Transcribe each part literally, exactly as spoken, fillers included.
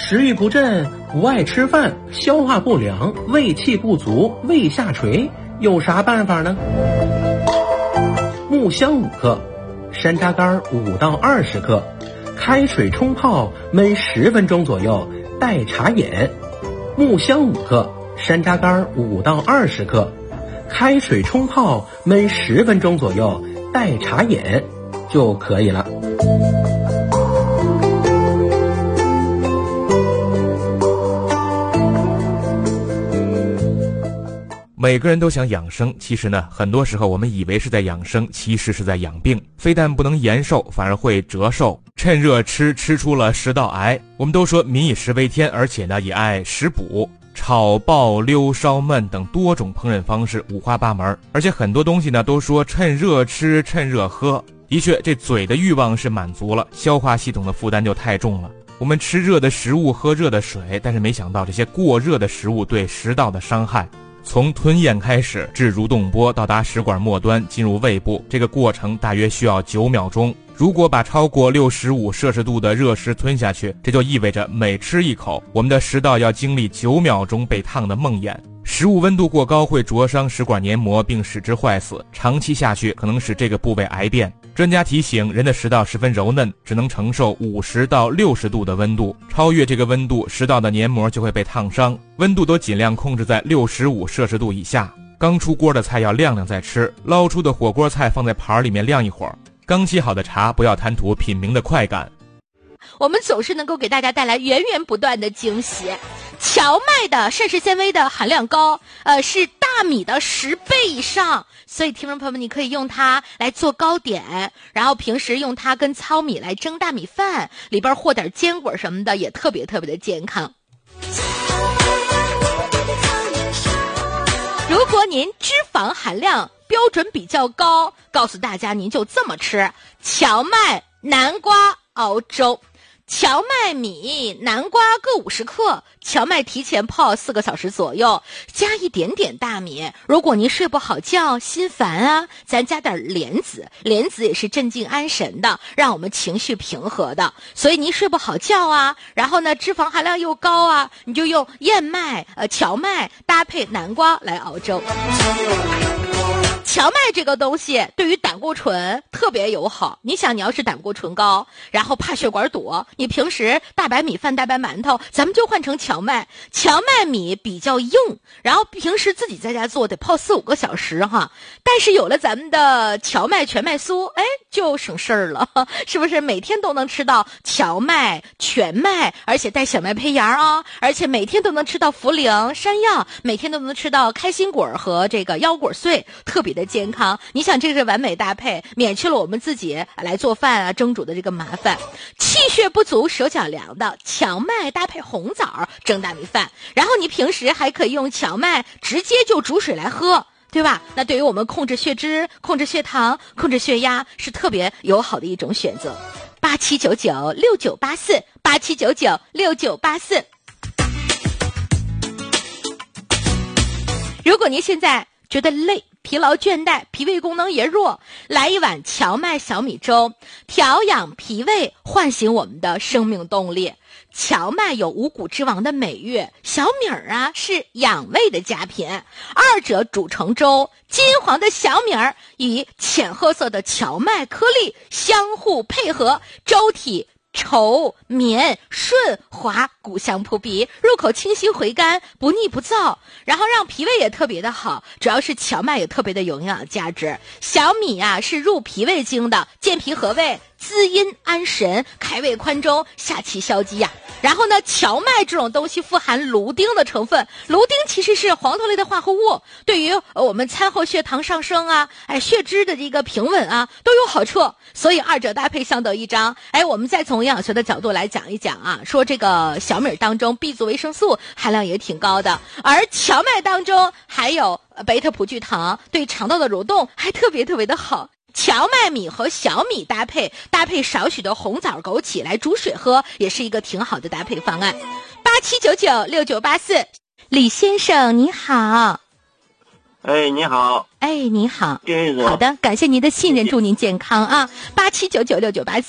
食欲不振、不爱吃饭、消化不良、胃气不足、胃下垂，有啥办法呢？木香五克，山楂干五到二十克，开水冲泡焖十分钟左右，代茶饮。木香五克，山楂干五到二十克，开水冲泡焖十分钟左右，代茶饮就可以了。 每个人都想养生，其实呢，很多时候我们以为是在养生，其实是在养病。非但不能延寿，反而会折寿。趁热吃，吃出了食道癌。我们都说民以食为天，而且呢，也爱食补。炒、爆、溜、烧、焖等多种烹饪方式五花八门，而且很多东西呢都说趁热吃，趁热喝。的确，这嘴的欲望是满足了，消化系统的负担就太重了。我们吃热的食物，喝热的水，但是没想到这些过热的食物对食道的伤害。从吞咽开始至蠕动波到达食管末端进入胃部，这个过程大约需要九秒钟。如果把超过六十五摄氏度的热食吞下去，这就意味着每吃一口，我们的食道要经历九秒钟被烫的梦魇。食物温度过高会灼伤食管黏膜并使之坏死，长期下去可能使这个部位癌变。专家提醒，人的食道十分柔嫩，只能承受五十到六十度的温度，超越这个温度，食道的黏膜就会被烫伤。温度都尽量控制在六十五摄氏度以下。刚出锅的菜要晾晾再吃，捞出的火锅菜放在盘里面晾一会儿。刚沏好的茶不要贪图品茗的快感。 我们总是能够给大家带来源源不断的惊喜。荞麦的膳食纤维的含量高，呃，是大米的十倍以上，所以听众朋友们，你可以用它来做糕点，然后平时用它跟糙米来蒸大米饭，里边和点坚果什么的，也特别特别的健康。如果您脂肪含量标准比较高，告诉大家您就这么吃荞麦南瓜熬粥。荞麦米、南瓜各五十克，荞麦提前泡四个小时左右，加一点点大米。如果您睡不好觉、心烦啊，咱加点莲子，莲子也是镇静安神的，让我们情绪平和的。所以您睡不好觉啊，然后呢脂肪含量又高啊，你就用燕麦、呃荞麦搭配南瓜来熬粥。荞麦这个东西对于胆固醇特别友好，你想你要是胆固醇高，然后怕血管堵，你平时大白米饭、大白馒头，咱们就换成荞麦。荞麦米比较硬，然后平时自己在家做得泡四五个小时哈，但是有了咱们的荞麦全麦酥，哎，就省事儿了，是不是？每天都能吃到荞麦全麦，而且带小麦胚芽啊，而且每天都能吃到茯苓、山药，每天都能吃到开心果和这个腰果碎，特别的健康。你想这是完美搭配，免去了我们自己来做饭啊蒸煮的这个麻烦。气血不足手脚凉的荞麦搭配红枣蒸大米饭，然后你平时还可以用荞麦直接就煮水来喝，对吧？那对于我们控制血脂、控制血糖、控制血压是特别友好的一种选择。八七九九六九八四八七九九六九八四。如果您现在觉得累、疲劳倦怠、脾胃功能也弱，来一碗荞麦小米粥，调养脾胃，唤醒我们的生命动力。荞麦有五谷之王的美誉，小米儿啊是养胃的佳品，二者煮成粥，金黄的小米儿与浅褐色的荞麦颗粒相互配合，粥体稠绵顺滑，谷香扑鼻，入口清新回甘，不腻不燥，然后让脾胃也特别的好。主要是荞麦也特别的有营养价值，小米啊是入脾胃经的，健脾和胃，滋阴安神，开胃宽中，下气消积呀、啊。然后呢，荞麦这种东西富含芦丁的成分，芦丁其实是黄酮类的化合物，对于我们餐后血糖上升啊，哎，血脂的这个平稳啊，都有好处。所以二者搭配相得益彰。哎，我们再从营养学的角度来讲一讲啊，说这个小米当中 B 族维生素含量也挺高的，而荞麦当中还有贝塔葡聚糖，对肠道的蠕动还特别特别的好。荞麦米和小米搭配，搭配少许的红枣、枸杞来煮水喝，也是一个挺好的搭配方案。八七九九六九八四，李先生你好。 哎，你好。 哎，你好。 金玉好的，感谢您的信任，祝您健康啊。八七九九六九八四。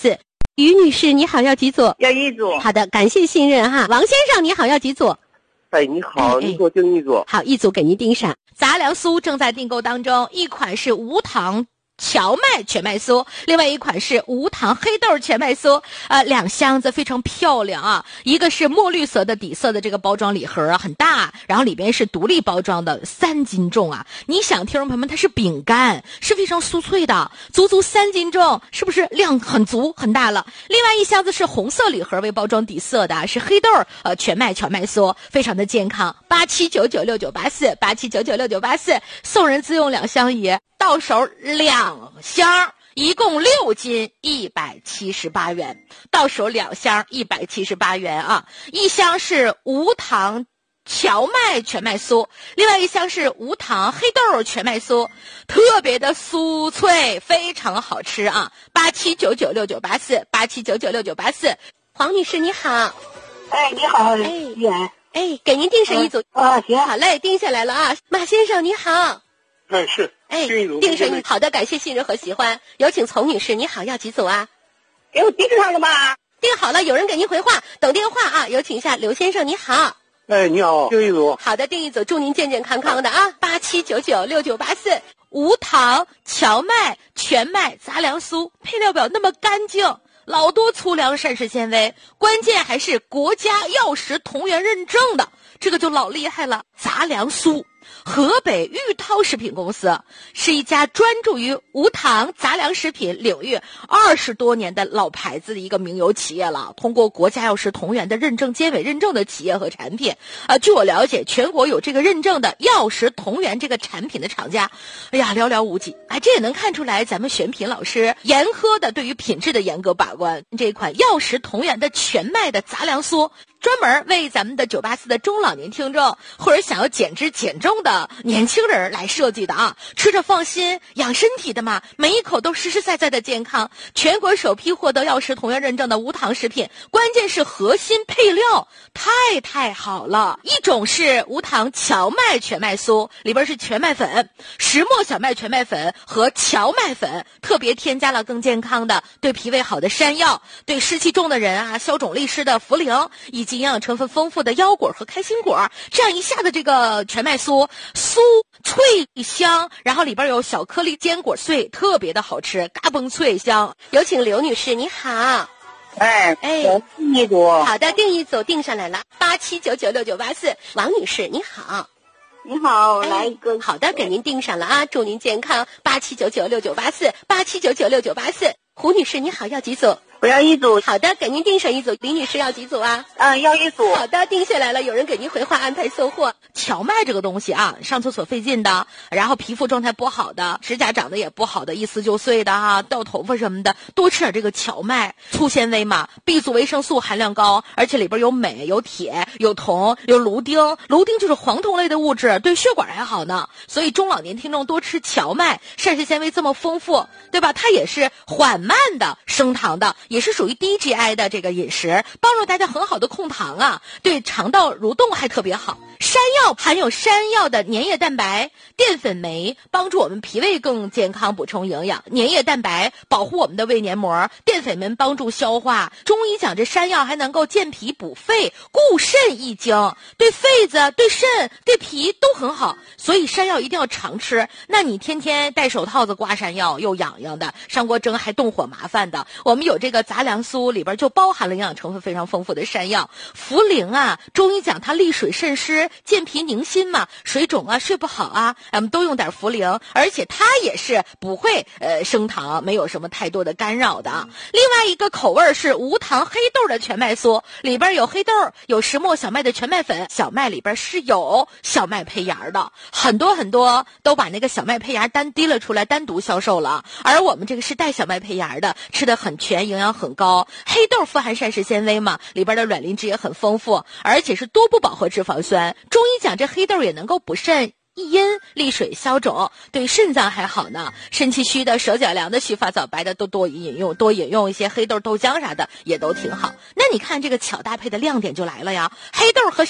于女士你好，要几组？ 要一组。 好的，感谢信任哈。王先生你好，要几组？ 哎，你好， 哎你给我订一组。 好，一组给您订上。 杂粮酥正在订购当中，一款是无糖荞麦全麦酥，另外一款是无糖黑豆全麦酥，呃，两箱子非常漂亮啊，一个是墨绿色的底色的这个包装礼盒啊，很大，然后里边是独立包装的，三斤重啊！你想，听众朋友们，它是饼干，是非常酥脆的，足足三斤重，是不是量很足很大了？另外一箱子是红色礼盒为包装底色的，是黑豆呃全麦荞麦酥，非常的健康，八七九九六九八四，八七九九六九八四，送人自用两相宜。到手两箱，一共六斤，一百七十八元。到手两箱，一百七十八元啊！一箱是无糖荞麦全麦酥，另外一箱是无糖黑豆全麦酥，特别的酥脆，非常好吃啊！八七九九六九八四，八七九九六九八四。 黄女士你好， 哎，你好， 哎远哎，给您订上一组。 啊，行。 好嘞，订下来了啊。马先生你好。 哎，是。 哎， 订一组订上一，好的，感谢信任和喜欢。有请丛女士，你好，要几组啊？ 给我订上了吗？ 订好了，有人给您回话，等电话啊。有请一下刘先生，你好。 哎，你好，订一组。 好的，订一组，祝您健健康康的啊。八七九九六九八四，无糖荞麦全麦杂粮酥，配料表那么干净，老多粗粮膳食纤维，关键还是国家药食同源认证的，这个就老厉害了。杂粮酥。河北玉涛食品公司是一家专注于无糖杂粮食品领域二十多年的老牌子的一个名油企业了，通过国家药食同源的认证、监委认证的企业和产品。呃，据我了解，全国有这个认证的药食同源这个产品的厂家，哎呀，寥寥无几。哎，这也能看出来咱们选品老师严苛的对于品质的严格把关。这款药食同源的全麦的杂粮酥，专门为咱们的九八四的中老年听众或者想要减脂减重的年轻人来设计的啊，吃着放心，养身体的嘛，每一口都实实在在的健康。全国首批获得药食同源认证的无糖食品，关键是核心配料太太好了。一种是无糖荞麦全麦酥，里边是全麦粉、石磨小麦全麦粉和荞麦粉，特别添加了更健康的对脾胃好的山药，对湿气重的人啊消肿利湿的茯苓，以及营养成分丰富的腰果和开心果。这样一下子这个全麦酥酥脆香，然后里边有小颗粒坚果碎，特别的好吃，嘎嘣脆香。有请刘女士，你好。 哎哎， 我订一组。 好的，订一组订上来了，八七九九六九八四。王女士，你好。 你好， 哎来一个。 好的，给您订上了啊，祝您健康。八七九九六九八四，八七九九六九八四。胡女士，你好，要几组？ 我要一组。 好的，给您订上一组。李女士要几组啊？ 嗯，要一组。 好的，定下来了，有人给您回话安排送货。荞麦这个东西啊，上厕所费劲的，然后皮肤状态不好的，指甲长得也不好的，一撕就碎的哈、啊，掉头发什么的，多吃点这个荞麦，粗纤维嘛 ，B 族维生素含量高，而且里边有镁、有铁、有铜、有芦丁，芦丁就是黄酮类的物质，对血管还好呢。所以中老年听众多吃荞麦，膳食纤维这么丰富，对吧？它也是缓慢的升糖的，也是属于低 G I 的这个饮食，帮助大家很好的控糖啊，对肠道蠕动还特别好。山药含有山药的粘液蛋白、淀粉酶，帮助我们脾胃更健康，补充营养。粘液蛋白保护我们的胃黏膜，淀粉酶帮助消化。中医讲这山药还能够健脾补肺、固肾益精，对肺子、对肾、对脾都很好。所以山药一定要常吃。那你天天戴手套子刮山药，又痒痒的，上锅蒸还动火麻烦的。我们有这个杂粮酥，里边就包含了营养成分非常丰富的山药。茯苓啊，中医讲它利水渗湿、健脾宁心嘛，水肿啊、睡不好啊，我们都用点茯苓，而且它也是不会呃升糖，没有什么太多的干扰的。另外一个口味是无糖黑豆的全麦酥，里边有黑豆，有石磨小麦的全麦粉，小麦里边是有小麦胚芽的，很多很多都把那个小麦胚芽单滴了出来，单独销售了，而我们这个是带小麦胚芽的，吃的很全，营养很高。黑豆富含膳食纤维嘛，里边的卵磷脂也很丰富，而且是多不饱和脂肪酸。中医讲这黑豆也能够补肾益阴、利水消肿，对肾脏还好呢。肾气虚的、手脚凉的、须发早白的都多饮用，多饮用一些黑豆豆浆啥的也都挺好。那你看这个巧搭配的亮点就来了呀，黑豆和